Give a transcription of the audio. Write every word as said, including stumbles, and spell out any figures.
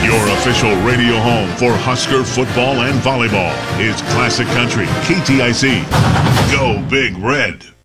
Your official radio home for Husker football and volleyball is Classic Country K T I C. Go Big Red.